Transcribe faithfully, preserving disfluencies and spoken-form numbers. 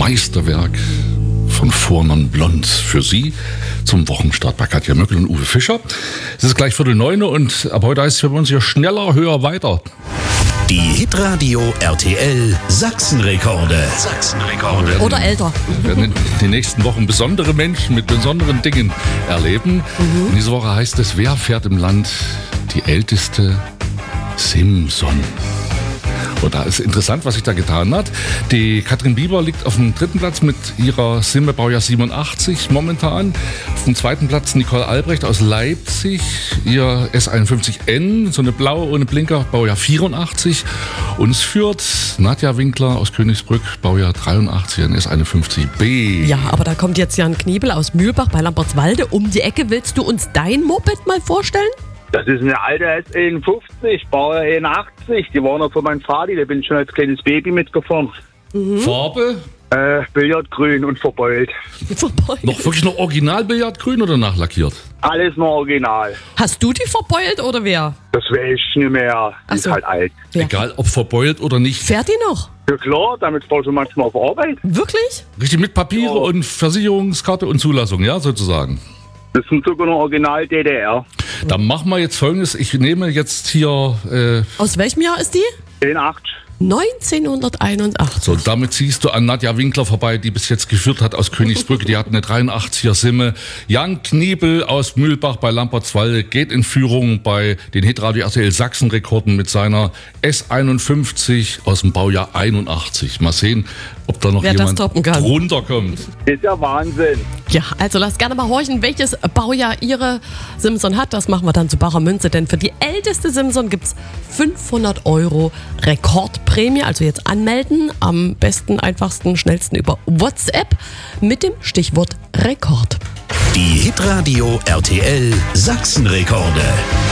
Meisterwerk von Vornon Blond für Sie zum Wochenstart bei Katja Möckel und Uwe Fischer. Es ist gleich Viertel neun und ab heute heißt es für uns hier schneller, höher, weiter. Die Hitradio R T L Sachsenrekorde. Sachsenrekorde. Oder älter. Wir werden in den nächsten Wochen besondere Menschen mit besonderen Dingen erleben. Mhm. In dieser Woche heißt es, wer fährt im Land die älteste Simson? Und da ist interessant, was sich da getan hat. Die Katrin Bieber liegt auf dem dritten Platz mit ihrer Simme Baujahr siebenundachtzig momentan. Auf dem zweiten Platz Nicole Albrecht aus Leipzig, ihr S einundfünfzig N, so eine blaue ohne Blinker, Baujahr vierundachtzig. Und es führt Nadja Winkler aus Königsbrück, Baujahr dreiundachtzig, ein S einundfünfzig B. Ja, aber da kommt jetzt Jan Kniebel aus Mühlbach bei Lambertswalde um die Ecke. Willst du uns dein Moped mal vorstellen? Das ist eine alte S einundfünfzig, Baujahr einundachtzig. Die war noch von meinem Vati, da bin ich schon als kleines Baby mitgefahren. Mhm. Farbe? Äh, Billardgrün und verbeult. Verbeult? Noch wirklich noch original Billardgrün oder nachlackiert? Alles noch original. Hast du die verbeult oder wer? Das weiß ich nicht mehr. Die ist so. halt alt. Ja. Egal, ob verbeult oder nicht. Fährt die noch? Ja klar, damit fahrst du manchmal auf Arbeit. Wirklich? Richtig mit Papiere Ja. und Versicherungskarte und Zulassung, ja, sozusagen. Das sind sogar noch original D D R. Dann machen wir jetzt Folgendes. Ich nehme jetzt hier... Äh, Aus welchem Jahr ist die? einundachtzig. neunzehnhunderteinundachtzig. So, damit ziehst du an Nadja Winkler vorbei, die bis jetzt geführt hat aus Königsbrück. Die hat eine dreiundachtziger Simme. Jan Kniebel aus Mühlbach bei Lambertswalde geht in Führung bei den Hitradio R T L Sachsenrekorden mit seiner S einundfünfzig aus dem Baujahr einundachtzig. Mal sehen, ob da noch Wer das jemand toppen kann. runterkommt. Das ist ja Wahnsinn. Ja, also lasst gerne mal horchen, welches Baujahr ihre Simson hat. Das machen wir dann zu barer Münze, denn für die älteste Simson gibt es fünfhundert Euro Rekordprämie. Also jetzt anmelden, am besten, einfachsten, schnellsten über WhatsApp mit dem Stichwort Rekord. Die Hitradio R T L Sachsenrekorde.